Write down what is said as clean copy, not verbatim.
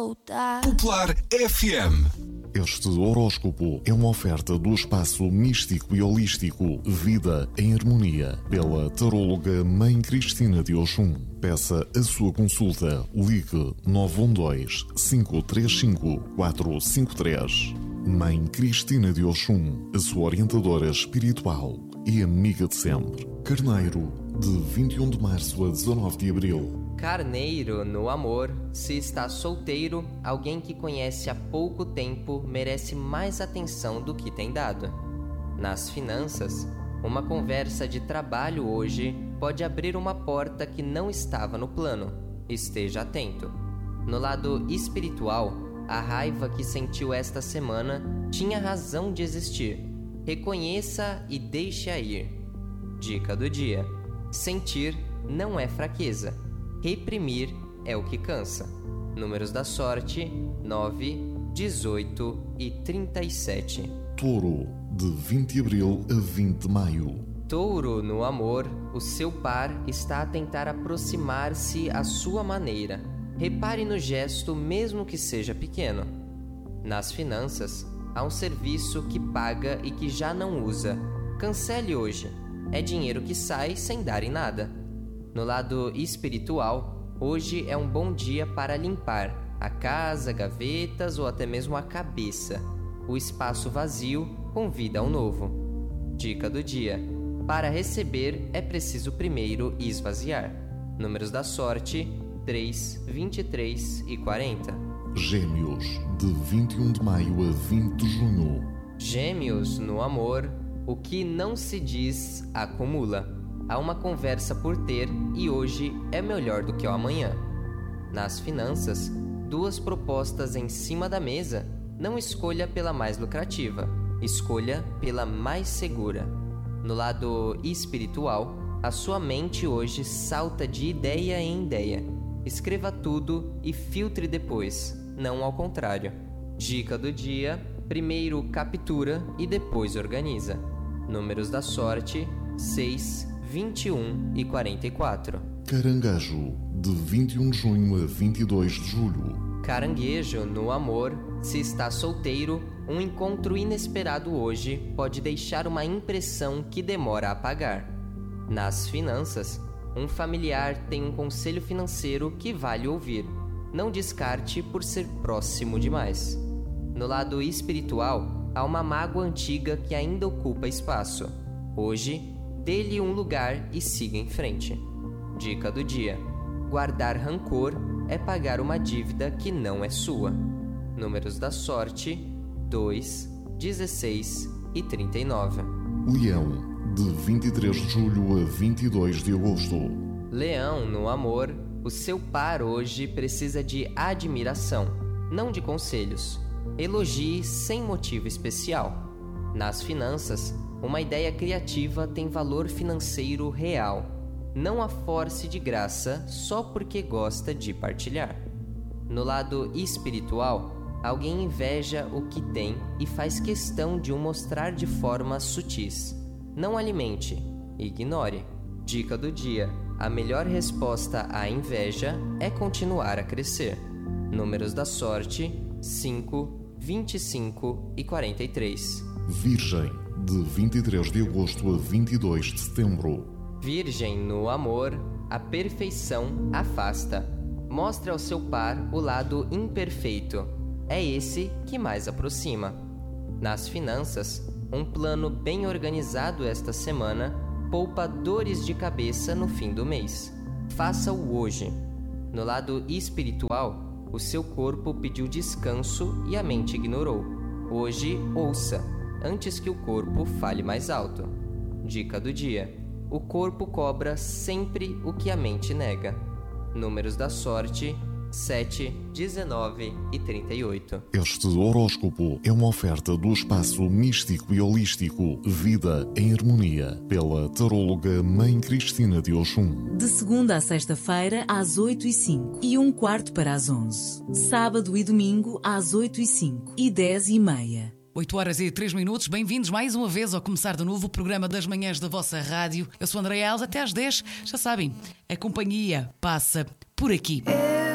Popular FM. Este horóscopo é uma oferta do espaço místico e holístico Vida em Harmonia, pela taróloga Mãe Cristina de Oxum. Peça a sua consulta. Ligue 912-535-453. Mãe Cristina de Oxum, a sua orientadora espiritual e amiga de sempre. Carneiro, de 21 de março a 19 de abril. Carneiro, no amor, se está solteiro, alguém que conhece há pouco tempo merece mais atenção do que tem dado. Nas finanças, uma conversa de trabalho hoje pode abrir uma porta que não estava no plano. Esteja atento. No lado espiritual, a raiva que sentiu esta semana tinha razão de existir. Reconheça e deixe-a ir. Dica do dia: sentir não é fraqueza. Reprimir é o que cansa. Números da sorte: 9, 18 e 37. Touro, de 20 de abril a 20 de maio. Touro, no amor, o seu par está a tentar aproximar-se à sua maneira. Repare no gesto, mesmo que seja pequeno. Nas finanças, há um serviço que paga e que já não usa. Cancele hoje. É dinheiro que sai sem dar em nada. No lado espiritual, hoje é um bom dia para limpar a casa, gavetas ou até mesmo a cabeça. O espaço vazio convida ao novo. Dica do dia: para receber é preciso primeiro esvaziar. Números da sorte: 3, 23 e 40. Gêmeos, de 21 de maio a 20 de junho. Gêmeos, no amor, o que não se diz acumula. Há uma conversa por ter e hoje é melhor do que o amanhã. Nas finanças, duas propostas em cima da mesa. Não escolha pela mais lucrativa, escolha pela mais segura. No lado espiritual, a sua mente hoje salta de ideia em ideia. Escreva tudo e filtre depois, não ao contrário. Dica do dia: primeiro captura e depois organiza. Números da sorte: 6, 21 e 44. Caranguejo, de 21 de junho a 22 de julho. Caranguejo, no amor, se está solteiro, um encontro inesperado hoje pode deixar uma impressão que demora a apagar. Nas finanças, um familiar tem um conselho financeiro que vale ouvir. Não descarte por ser próximo demais. No lado espiritual, há uma mágoa antiga que ainda ocupa espaço. Hoje, dê-lhe um lugar e siga em frente. Dica do dia: guardar rancor é pagar uma dívida que não é sua. Números da sorte: 2, 16 e 39. Leão, de 23 de julho a 22 de agosto. Leão, no amor, o seu par hoje precisa de admiração, não de conselhos. Elogie sem motivo especial. Nas finanças, uma ideia criativa tem valor financeiro real. Não a force de graça só porque gosta de partilhar. No lado espiritual, alguém inveja o que tem e faz questão de o mostrar de formas sutis. Não alimente, ignore. Dica do dia: a melhor resposta à inveja é continuar a crescer. Números da sorte: 5, 25 e 43. Virgem, de 23 de agosto a 22 de setembro. Virgem, no amor, a perfeição afasta. Mostre ao seu par o lado imperfeito. É esse que mais aproxima. Nas finanças, um plano bem organizado esta semana poupa dores de cabeça no fim do mês. Faça-o hoje. No lado espiritual, o seu corpo pediu descanso e a mente ignorou. Hoje, ouça, antes que o corpo fale mais alto. Dica do dia: o corpo cobra sempre o que a mente nega. Números da sorte: 7, 19 e 38. Este horóscopo é uma oferta do espaço místico e holístico Vida em Harmonia, pela taróloga Mãe Cristina de Oxum. De segunda a sexta-feira, às 8h05 e 1/4 para as 11. Sábado e domingo, às 8h05 e 10h30. 8 horas e 3 minutos, bem-vindos mais uma vez ao começar de novo o programa das manhãs da vossa rádio. Eu sou Andréa Alves, até às 10, já sabem, a companhia passa por aqui.